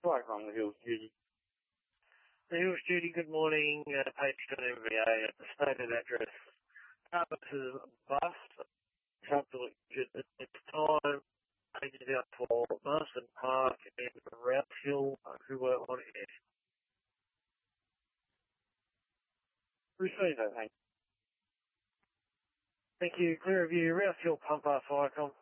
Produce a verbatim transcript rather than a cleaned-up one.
Right on the Hills Judy. The Hills Judy, good morning. Uh, Patreon M V A at the stated address. Carpet to the bus. Absolutely good. It's time. Taken out for Marsden Park and Rouse Hill, uh, who were on air. Receive that, thanks. Thank you. Clear of you. Rouse Hill Pumper Firecom.